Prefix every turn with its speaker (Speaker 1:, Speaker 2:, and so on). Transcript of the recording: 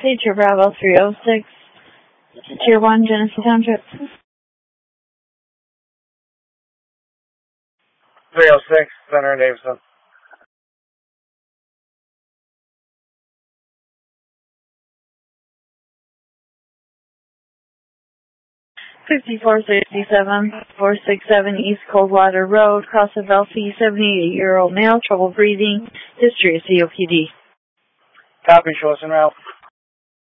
Speaker 1: Tier Bravo 306, Tier 1, Genesee Township.
Speaker 2: 306, Senator Davidson.
Speaker 1: $5467-467 East Coldwater Road, Cross of LC, 78-year-old male, trouble breathing, history of COPD.
Speaker 2: Copy, Schwarzen route.